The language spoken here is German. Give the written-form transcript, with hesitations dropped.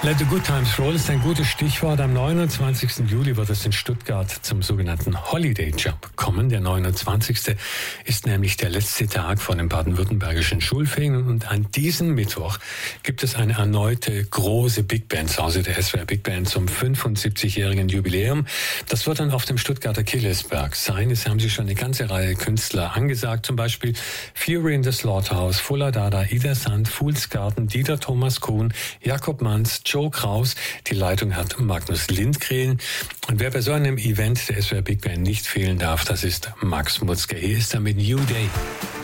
Let the Good Times Roll ist ein gutes Stichwort. Am 29. Juli wird es in Stuttgart zum sogenannten Holiday Jump kommen. Der 29. ist nämlich der letzte Tag vor den baden-württembergischen Schulferien. Und an diesem Mittwoch gibt es eine erneute große Big Band zu Hause der SWR Big Band zum 75-jährigen Jubiläum. Das wird dann auf dem Stuttgarter Killesberg sein. Es haben sich schon eine ganze Reihe Künstler angesagt. Zum Beispiel Fury in the Slaughterhouse, Fuller Dada, Ida Sand, Fools Garden, Dieter Thomas Kuhn, Jakob Manz, Joe Kraus. Die Leitung hat Magnus Lindgren. Und wer bei so einem Event der SWR Big Band nicht fehlen darf, das ist Max Mutzke. Hier ist er mit New Day.